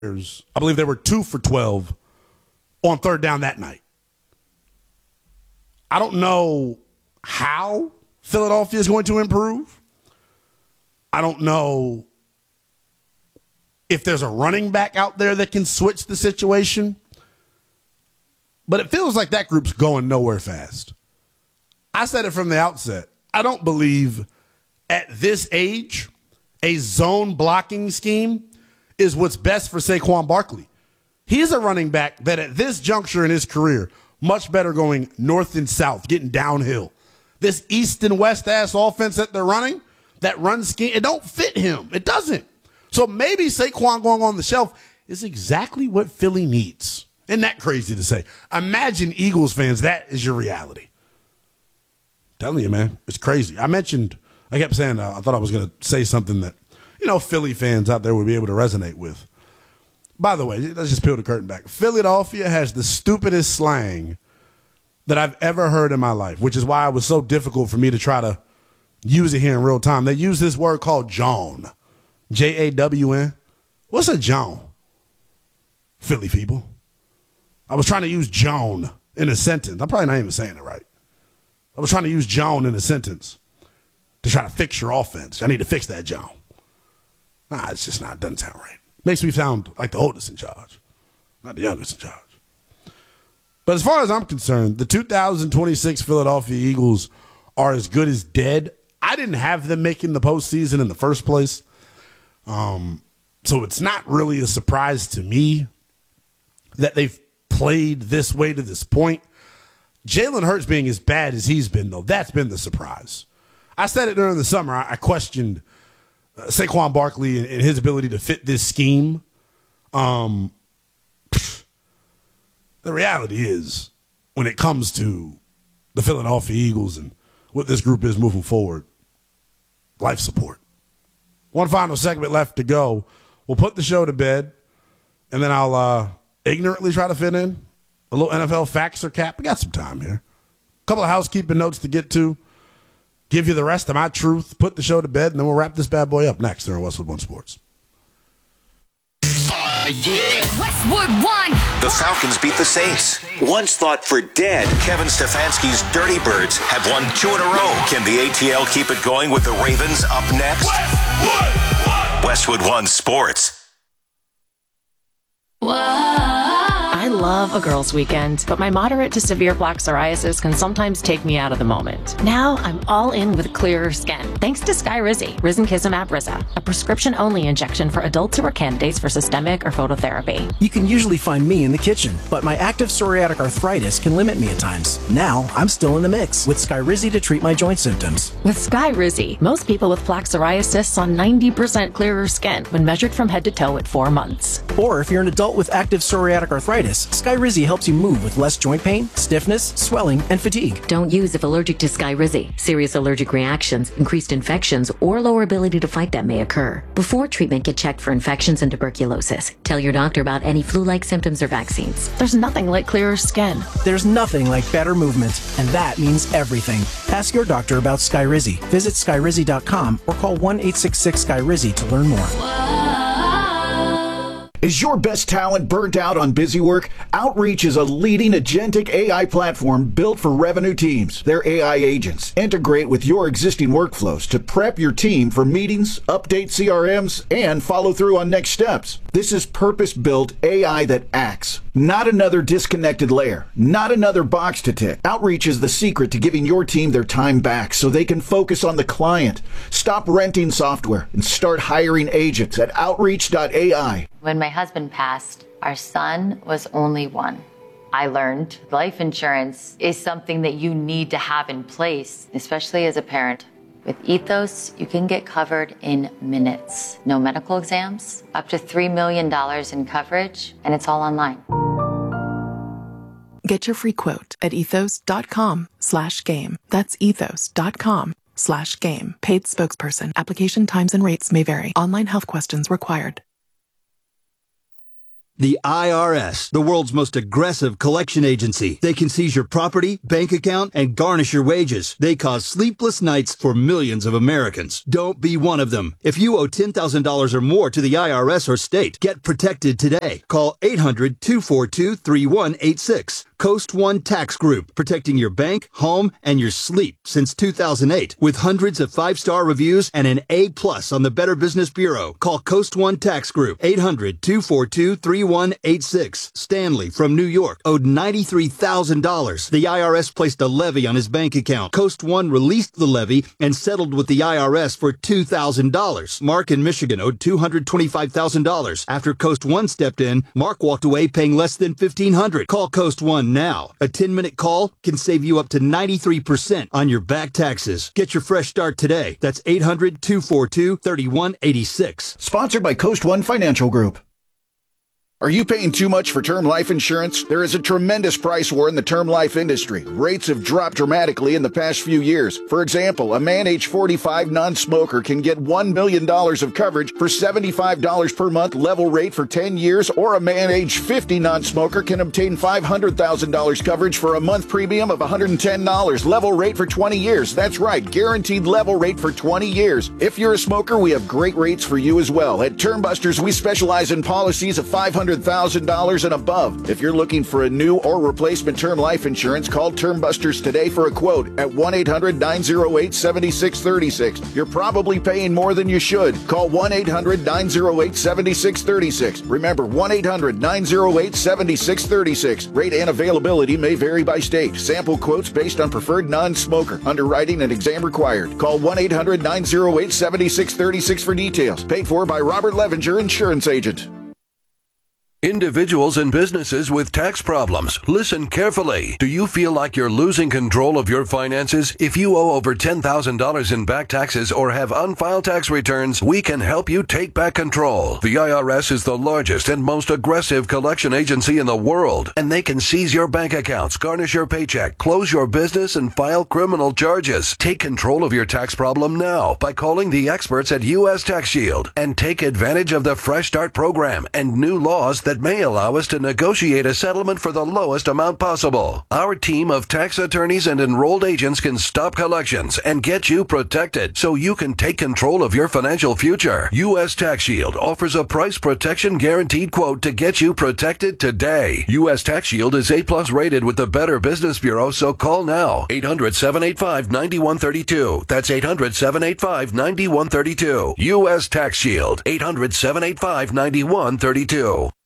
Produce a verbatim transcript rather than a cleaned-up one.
I believe they were two for twelve on third down that night. I don't know how Philadelphia is going to improve. I don't know if there's a running back out there that can switch the situation. But it feels like that group's going nowhere fast. I said it from the outset. I don't believe at this age a zone blocking scheme is what's best for Saquon Barkley. He's a running back that at this juncture in his career, much better going north and south, getting downhill. This east and west ass offense that they're running, that run scheme, it don't fit him. It doesn't. So maybe Saquon going on the shelf is exactly what Philly needs. Isn't that crazy to say? Imagine Eagles fans, that is your reality. I'm telling you, man, it's crazy. I mentioned, I kept saying, uh, I thought I was going to say something that, you know, Philly fans out there would be able to resonate with. By the way, let's just peel the curtain back. Philadelphia has the stupidest slang that I've ever heard in my life, which is why it was so difficult for me to try to use it here in real time. They use this word called Jawn. J A W N. What's a Jawn? Philly people. I was trying to use Jawn in a sentence. I'm probably not even saying it right. I was trying to use Jawn in a sentence to try to fix your offense. I need to fix that Jawn. Nah, it's just not, it doesn't sound right. Makes me sound like the oldest in charge, not the youngest in charge. But as far as I'm concerned, the two thousand twenty-six Philadelphia Eagles are as good as dead. I didn't have them making the postseason in the first place. Um, so it's not really a surprise to me that they've played this way to this point. Jalen Hurts being as bad as he's been, though, that's been the surprise. I said it during the summer. I, I questioned uh, Saquon Barkley and, and his ability to fit this scheme. Um, pff, the reality is, when it comes to the Philadelphia Eagles and what this group is moving forward, life support. One final segment left to go. We'll put the show to bed, and then I'll uh, ignorantly try to fit in a little N F L facts or cap. We got some time here. A couple of housekeeping notes to get to. Give you the rest of my truth, put the show to bed, and then we'll wrap this bad boy up next here on Westwood One Sports. Uh, yeah. Westwood One. The Falcons beat the Saints. Once thought for dead, Kevin Stefanski's Dirty Birds have won two in a row. Can the A T L keep it going with the Ravens up next? Westwood One. Westwood One Sports. Whoa. I love a girls' weekend, but my moderate to severe plaque psoriasis can sometimes take me out of the moment. Now I'm all in with clearer skin, thanks to Skyrizi, Risankizumab Riza, a prescription-only injection for adults who are candidates for systemic or phototherapy. You can usually find me in the kitchen, but my active psoriatic arthritis can limit me at times. Now I'm still in the mix with Skyrizi to treat my joint symptoms. With Skyrizi, most people with plaque psoriasis saw ninety percent clearer skin when measured from head to toe at four months. Or if you're an adult with active psoriatic arthritis, Skyrizi helps you move with less joint pain, stiffness, swelling, and fatigue. Don't use if allergic to Skyrizi. Serious allergic reactions, increased infections, or lower ability to fight them may occur. Before treatment, get checked for infections and tuberculosis. Tell your doctor about any flu-like symptoms or vaccines. There's nothing like clearer skin. There's nothing like better movement, and that means everything. Ask your doctor about Skyrizi. Visit Skyrizi dot com or call one eight six six Skyrizi to learn more. Whoa. Is your best talent burnt out on busy work? Outreach is a leading agentic A I platform built for revenue teams. Their A I agents integrate with your existing workflows to prep your team for meetings, update C R Ms, and follow through on next steps. This is purpose-built A I that acts, not another disconnected layer, not another box to tick. Outreach is the secret to giving your team their time back so they can focus on the client. Stop renting software and start hiring agents at outreach dot A I. When my husband passed, our son was only one. I learned life insurance is something that you need to have in place, especially as a parent. With Ethos, you can get covered in minutes. No medical exams, up to three million dollars in coverage, and it's all online. Get your free quote at ethos dot com slash game. That's ethos dot com slash game. Paid spokesperson. Application times and rates may vary. Online health questions required. The I R S, the world's most aggressive collection agency. They can seize your property, bank account, and garnish your wages. They cause sleepless nights for millions of Americans. Don't be one of them. If you owe ten thousand dollars or more to the I R S or state, get protected today. Call eight hundred, two four two, three one eight six. Coast One Tax Group, protecting your bank, home, and your sleep since two thousand eight. With hundreds of five-star reviews and an A plus on the Better Business Bureau. Call Coast One Tax Group, eight hundred, two four two, three one eight six. Stanley from New York owed ninety-three thousand dollars. The I R S placed a levy on his bank account. Coast One released the levy and settled with the I R S for two thousand dollars. Mark in Michigan owed two hundred twenty-five thousand dollars. After Coast One stepped in, Mark walked away paying less than fifteen hundred dollars. Call Coast One now. A ten-minute call can save you up to ninety-three percent on your back taxes. Get your fresh start today. That's eight hundred, two four two, three one eight six. Sponsored by Coast One Financial Group. Are you paying too much for term life insurance? There is a tremendous price war in the term life industry. Rates have dropped dramatically in the past few years. For example, a man age forty-five non-smoker can get one million dollars of coverage for seventy-five dollars per month level rate for ten years, or a man age fifty non-smoker can obtain five hundred thousand dollars coverage for a month premium of one hundred ten dollars level rate for twenty years. That's right, guaranteed level rate for twenty years. If you're a smoker, we have great rates for you as well. At Term Busters, we specialize in policies of five hundred thousand dollars and above. If you're looking for a new or replacement term life insurance, call Term Busters today for a quote at one eight hundred, nine oh eight, seven six three six. You're probably paying more than you should. Call one eight hundred, nine oh eight, seven six three six. Remember, one eight hundred, nine oh eight, seven six three six. Rate and availability may vary by state. Sample quotes based on preferred non-smoker. Underwriting and exam required. Call one eight hundred, nine oh eight, seven six three six for details. Paid for by Robert Levinger, Insurance Agent. Individuals and businesses with tax problems, listen carefully. Do you feel like you're losing control of your finances? If you owe over ten thousand dollars in back taxes or have unfiled tax returns, we can help you take back control. The I R S is the largest and most aggressive collection agency in the world, and they can seize your bank accounts, garnish your paycheck, close your business, and file criminal charges. Take control of your tax problem now by calling the experts at U S Tax Shield and take advantage of the Fresh Start program and new laws that that may allow us to negotiate a settlement for the lowest amount possible. Our team of tax attorneys and enrolled agents can stop collections and get you protected so you can take control of your financial future. U S Tax Shield offers a price protection guaranteed quote to get you protected today. U S Tax Shield is A plus rated with the Better Business Bureau, so call now. eight hundred, seven eight five, nine one three two. That's eight hundred, seven eight five, nine one three two. U S Tax Shield. eight hundred, seven eight five, nine one three two.